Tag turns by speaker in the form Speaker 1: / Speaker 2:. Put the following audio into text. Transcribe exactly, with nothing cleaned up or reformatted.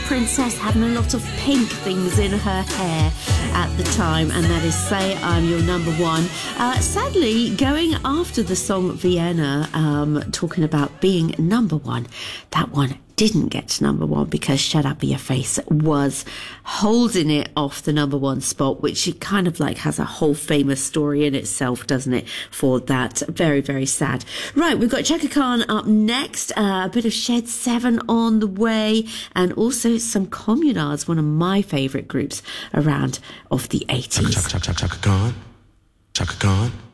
Speaker 1: princess having a lot of pink things in her hair at the time, and that is Say I'm Your Number One. Uh, sadly, going after the song Vienna, um, talking about being number one, that one didn't get to number one because Shut Up Your Face was holding it off the number one spot, which it kind of like has a whole famous story in itself, doesn't it, for that. Very, very sad. Right, we've got Chaka Khan up next, uh, a bit of Shed seven on the way, and also some Communards, one of my favourite groups around of the eighties.
Speaker 2: Chaka, Chaka, Chaka, Chaka Khan. Chaka Khan.